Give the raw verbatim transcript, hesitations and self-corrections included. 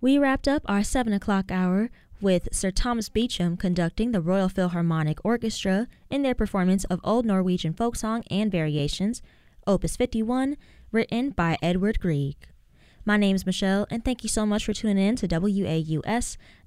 We wrapped up our seven o'clock hour with Sir Thomas Beecham conducting the Royal Philharmonic Orchestra in their performance of Old Norwegian Folk Song and Variations, Opus fifty-one, written by Edward Grieg. My name's Michelle, and thank you so much for tuning in to W A U S